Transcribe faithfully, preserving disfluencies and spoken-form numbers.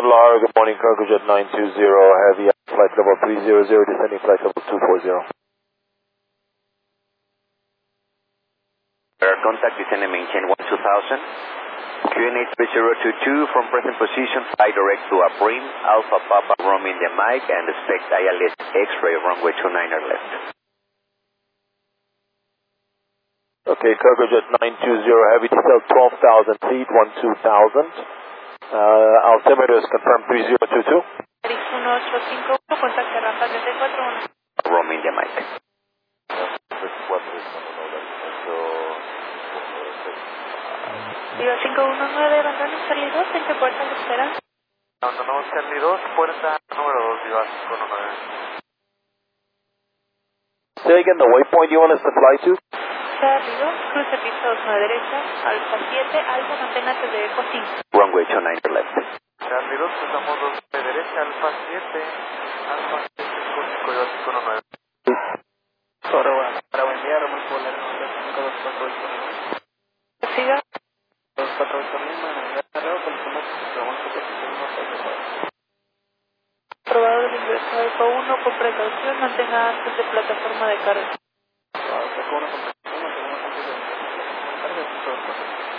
Lara, good morning, cargo jet nine two zero, heavy flight level three zero zero, descending flight level two four zero. Air contact, descend and maintain one two thousand. Q N H three zero two two, from present position, fly direct to Aprim, Alpha Papa, roaming the mic, and expect I L S X-ray, runway two niner left. Okay, cargo jet nine two zero, heavy descent twelve thousand feet, one two thousand. Uh, altimeter is confirmed three zero two two. uno ocho cinco uno, contacto rampa treinta y cuatro uno. Roaming the mic. Viva cinco uno nueve, abandono Charlie dos, ¿en qué puerta lo esperan? Abandono Charlie dos, puerta número dos, Viva cinco uno nueve. Say again the waypoint you want us to fly to? Charlie dos, cruce pista dos nueve derecha, Alfa siete, Alfa manténgase de eco cinco. Runway two niner left. Charlie dos, cruzamos dos de derecha, Alfa siete, Alfa siete, cinco cinco, Viva cinco uno nueve. Sobre buena, para buen día, Romero Polar, cinco dos cuatro ocho nueve. Siga. dos cuatro ocho Lima, en el carreo, conocemos que vamos a posición uno cuatro cuatro. Probado el ingreso a eco uno, con precaución, mantenga antes de plataforma de carga. Probado, con una compresión, mantenemos antes de carga, todo